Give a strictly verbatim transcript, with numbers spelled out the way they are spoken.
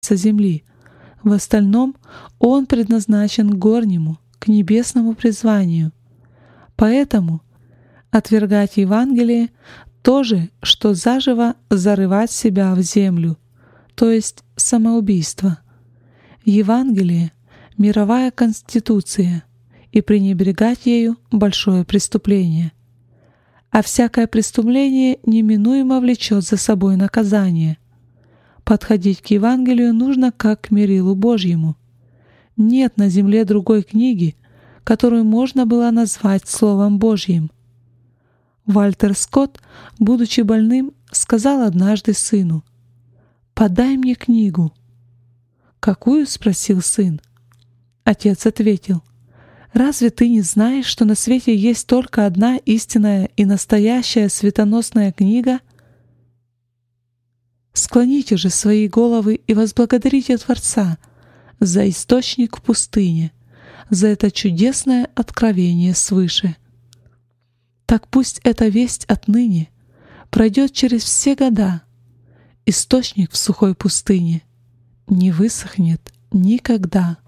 со земли. В остальном он предназначен к горнему, к небесному призванию. Поэтому отвергать Евангелие — то же, что заживо зарывать себя в землю, то есть самоубийство. Евангелие — мировая конституция, и пренебрегать ею — большое преступление. А всякое преступление неминуемо влечет за собой наказание. Подходить к Евангелию нужно как к мерилу Божьему. Нет на земле другой книги, которую можно было назвать Словом Божьим. Вальтер Скотт, будучи больным, сказал однажды сыну: «Подай мне книгу». «Какую?» — спросил сын. Отец ответил: «Разве ты не знаешь, что на свете есть только одна истинная и настоящая светоносная книга? Склоните же свои головы и возблагодарите Творца за источник в пустыне, за это чудесное откровение свыше». Так пусть эта весть отныне пройдет через все года. Источник в сухой пустыне не высохнет никогда.